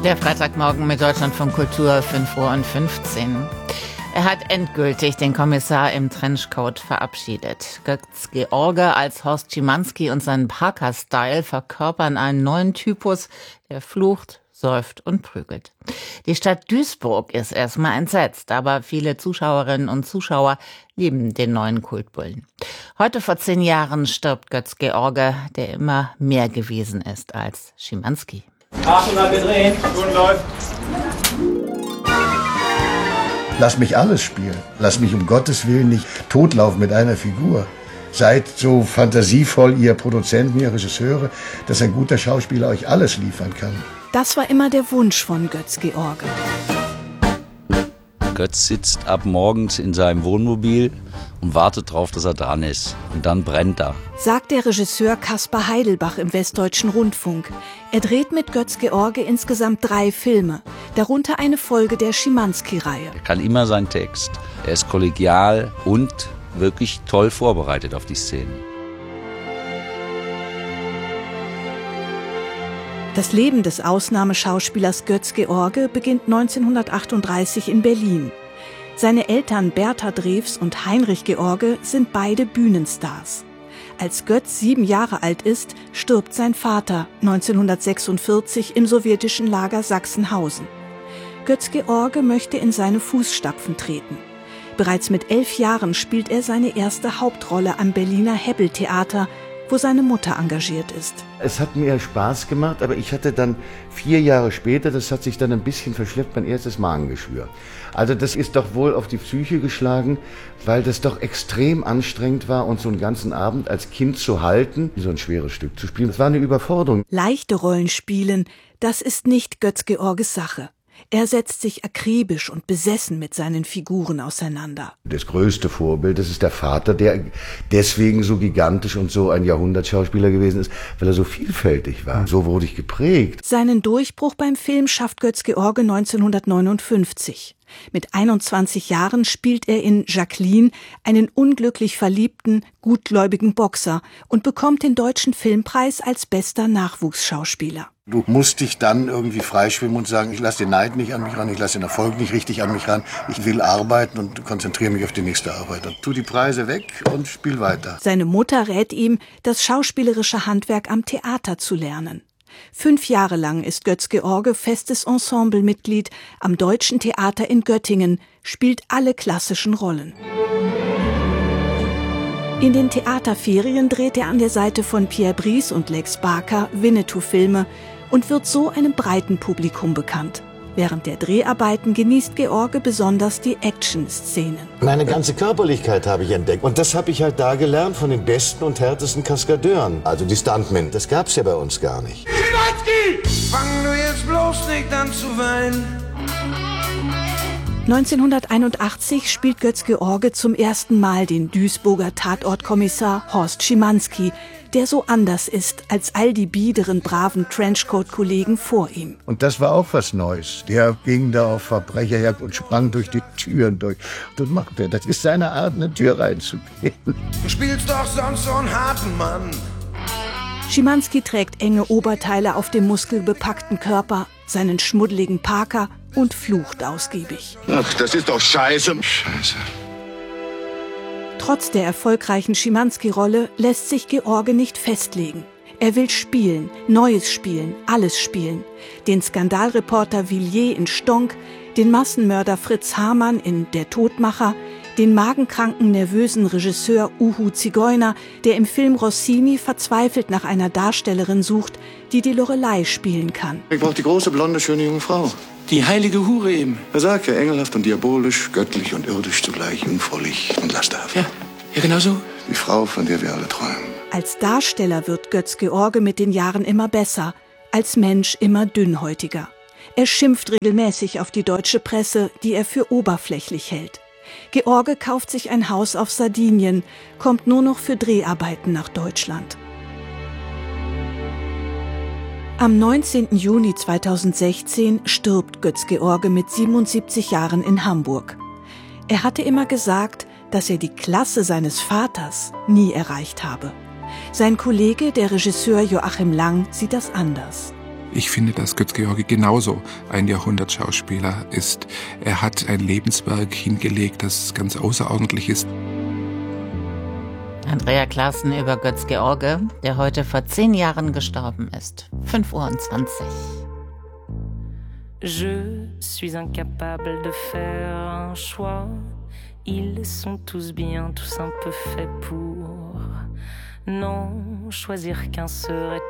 Der Freitagmorgen mit Deutschlandfunk Kultur, 5:15 Uhr. Er hat endgültig den Kommissar im Trenchcoat verabschiedet. Götz-George als Horst Schimanski und sein Parker-Style verkörpern einen neuen Typus, der flucht, säuft und prügelt. Die Stadt Duisburg ist erstmal entsetzt, aber viele Zuschauerinnen und Zuschauer lieben den neuen Kultbullen. Heute vor 10 Jahren stirbt Götz-George, der immer mehr gewesen ist als Schimanski. 800 gedreht. Gut läuft. Lass mich alles spielen. Lass mich um Gottes Willen nicht totlaufen mit einer Figur. Seid so fantasievoll, ihr Produzenten, ihr Regisseure, dass ein guter Schauspieler euch alles liefern kann. Das war immer der Wunsch von Götz-George. Götz sitzt ab morgens in seinem Wohnmobil und wartet darauf, dass er dran ist. Und dann brennt er. Sagt der Regisseur Kaspar Heidelbach im Westdeutschen Rundfunk. Er dreht mit Götz-George insgesamt 3 Filme, darunter eine Folge der Schimanski-Reihe. Er kann immer seinen Text. Er ist kollegial und wirklich toll vorbereitet auf die Szenen. Das Leben des Ausnahmeschauspielers Götz-George beginnt 1938 in Berlin. Seine Eltern Bertha Drews und Heinrich George sind beide Bühnenstars. Als Götz 7 Jahre alt ist, stirbt sein Vater 1946 im sowjetischen Lager Sachsenhausen. Götz-George möchte in seine Fußstapfen treten. Bereits mit 11 Jahren spielt er seine erste Hauptrolle am Berliner Hebbel-Theater, wo seine Mutter engagiert ist. Es hat mir Spaß gemacht, aber ich hatte dann 4 Jahre später, das hat sich dann ein bisschen verschleppt, mein erstes Magengeschwür. Also das ist doch wohl auf die Psyche geschlagen, weil das doch extrem anstrengend war und so einen ganzen Abend als Kind zu halten, so ein schweres Stück zu spielen, das war eine Überforderung. Leichte Rollen spielen, das ist nicht Götz-Georges Sache. Er setzt sich akribisch und besessen mit seinen Figuren auseinander. Das größte Vorbild, das ist der Vater, der deswegen so gigantisch und so ein Jahrhundertschauspieler gewesen ist, weil er so vielfältig war. So wurde ich geprägt. Seinen Durchbruch beim Film schafft Götz-George 1959. Mit 21 Jahren spielt er in Jacqueline einen unglücklich verliebten, gutgläubigen Boxer und bekommt den Deutschen Filmpreis als bester Nachwuchsschauspieler. Du musst dich dann irgendwie freischwimmen und sagen, ich lasse den Neid nicht an mich ran, ich lasse den Erfolg nicht richtig an mich ran. Ich will arbeiten und konzentriere mich auf die nächste Arbeit. Und tu die Preise weg und spiel weiter. Seine Mutter rät ihm, das schauspielerische Handwerk am Theater zu lernen. 5 Jahre lang ist Götz-George festes Ensemblemitglied am Deutschen Theater in Göttingen, spielt alle klassischen Rollen. In den Theaterferien dreht er an der Seite von Pierre Brice und Lex Barker Winnetou-Filme und wird so einem breiten Publikum bekannt. Während der Dreharbeiten genießt George besonders die Action-Szenen. Meine ganze Körperlichkeit habe ich entdeckt. Und das habe ich halt da gelernt von den besten und härtesten Kaskadeuren. Also die Stuntmen. Das gab's ja bei uns gar nicht. Schimanski! Fang du jetzt bloß nicht an zu weinen. 1981 spielt Götz-George zum ersten Mal den Duisburger Tatortkommissar Horst Schimanski, der so anders ist als all die biederen, braven Trenchcoat-Kollegen vor ihm. Und das war auch was Neues. Der ging da auf Verbrecherjagd und sprang durch die Türen durch. Das macht er. Das ist seine Art, eine Tür reinzugehen. Du spielst doch sonst so einen harten Mann. Schimanski trägt enge Oberteile auf dem muskelbepackten Körper, seinen schmuddeligen Parker und flucht ausgiebig. Ach, das ist doch scheiße. Scheiße. Trotz der erfolgreichen Schimanski-Rolle lässt sich George nicht festlegen. Er will spielen, Neues spielen, alles spielen. Den Skandalreporter Villiers in Stonk, den Massenmörder Fritz Hamann in Der Todmacher, den magenkranken, nervösen Regisseur Uhu Zigeuner, der im Film Rossini verzweifelt nach einer Darstellerin sucht, die die Lorelei spielen kann. Ich brauche die große, blonde, schöne junge Frau. Die heilige Hure eben. Er sagt ja, engelhaft und diabolisch, göttlich und irdisch zugleich, jungfräulich und lasterhaft. Ja, genau so. Die Frau, von der wir alle träumen. Als Darsteller wird Götz-George mit den Jahren immer besser, als Mensch immer dünnhäutiger. Er schimpft regelmäßig auf die deutsche Presse, die er für oberflächlich hält. George kauft sich ein Haus auf Sardinien, kommt nur noch für Dreharbeiten nach Deutschland. Am 19. Juni 2016 stirbt Götz-George mit 77 Jahren in Hamburg. Er hatte immer gesagt, dass er die Klasse seines Vaters nie erreicht habe. Sein Kollege, der Regisseur Joachim Lang, sieht das anders. Ich finde, dass Götz-George genauso ein Jahrhundertschauspieler ist. Er hat ein Lebenswerk hingelegt, das ganz außerordentlich ist. Andrea Claassen über Götz-George, der heute vor 10 Jahren gestorben ist. 5:20 Uhr. Je suis incapable de faire un choix. Ils sont tous bien, tous un peu faits pour. Non, choisir qu'un serait